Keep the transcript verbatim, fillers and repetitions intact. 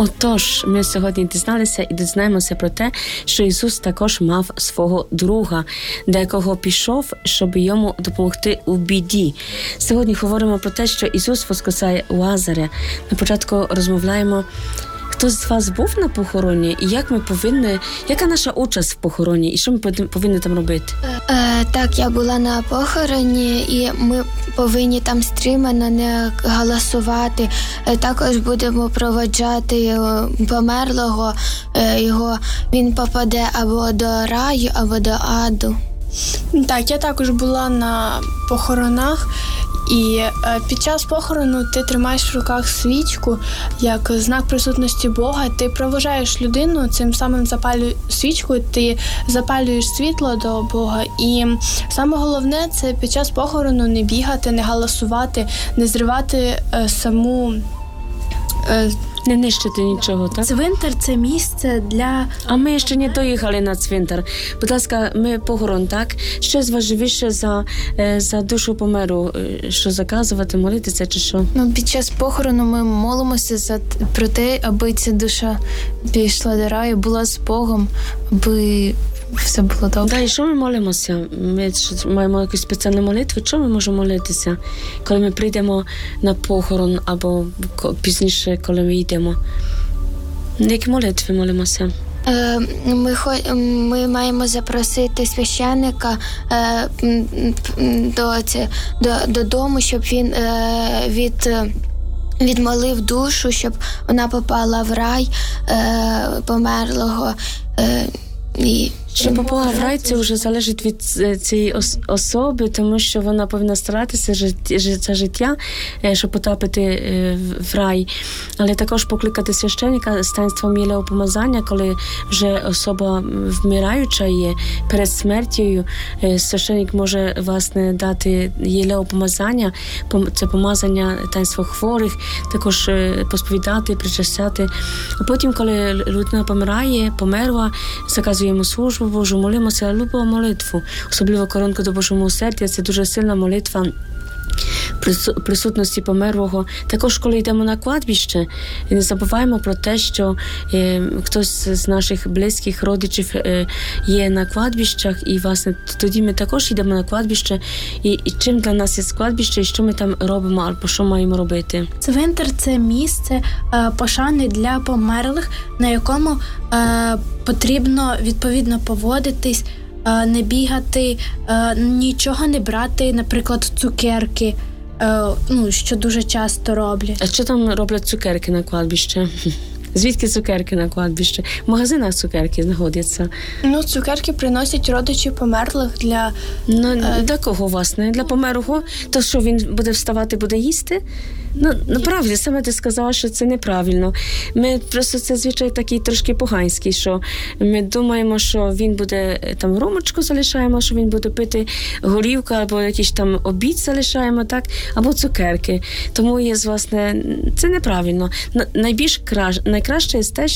Отож, ми сьогодні дізналися і дізнаємося про те, що Ісус також мав свого друга, до якого пішов, щоб йому допомогти у біді. Сьогодні говоримо про те, що Ісус воскресає Лазаря. На початку розмовляємо, хто з вас був на похороні і як ми повинні, яка наша участь в похороні і що ми повинні там робити? Е, так, я була на похороні і ми повинні там стримано не голосувати. Е, також будемо проводжати е, померлого, е, його він попаде або до раю, або до аду. Так, я також була на похоронах. І е, під час похорону ти тримаєш в руках свічку як знак присутності Бога. Ти проважаєш людину, цим самим запалюєш свічку, ти запалюєш світло до Бога. І саме головне – це під час похорону не бігати, не галасувати, не зривати е, саму... Е, Не нищити нічого, так? Цвинтар – це місце для... А ми ще не доїхали на цвинтар. Будь ласка, ми похорон, так? Що важливіше за, за душу померу? Що заказувати, молитися чи що? Ну, під час похорону ми молимося за, про те, аби ця душа пішла до раю, була з Богом, аби все було добре. Да, і що ми молимося? Ми маємо якусь спеціальну молитву. Чому ми можемо молитися? Коли ми прийдемо на похорон або пізніше, коли ми йдемо? Які молитви молимося? Е, ми, ми маємо запросити священника е, до, до, додому, щоб він е, від... відмолив душу, щоб вона попала в рай е, померлого. Е, і Щоб попала в рай, це вже залежить від цієї особи, тому що вона повинна старатися за життя, щоб потрапити в рай. Але також покликати священника з таїнством єлеопомазання, коли вже особа вмираюча є перед смертю, священник може, власне, дати єлеопомазання, це помазання таїнства хворих, також посповідати, причащати. А потім, коли людина помирає, померла, заказуємо службу Божу, молимося, любимо молитву. Особливо коронку до Божого милосердя, це дуже сильна молитва присутності померлого. Також, коли йдемо на кладбище, не забуваємо про те, що е, хтось з наших близьких родичів е, є на кладбищах, і, власне, тоді ми також йдемо на кладбище. І, і чим для нас є кладбище, і що ми там робимо, або що маємо робити? Цвинтар – це місце е, пошани для померлих, на якому е, потрібно відповідно поводитись, е, не бігати, е, нічого не брати, наприклад, цукерки, ну, що дуже часто роблять. А що там роблять цукерки на кладбище? Звідки цукерки на кладбище? В магазинах цукерки знаходяться. Ну, цукерки приносять родичі померлих для... Ну, е... для кого, власне? Для померлого? То що, він буде вставати, буде їсти? Ну, направді, саме ти сказала, що це неправильно. Ми просто, це звичай такий трошки поганський, що ми думаємо, що він буде, там, ромочку залишаємо, що він буде пити горівку, або якийсь там обід залишаємо, так? Або цукерки. Тому є, власне, це неправильно. Найбільш кращ, найкраще є те,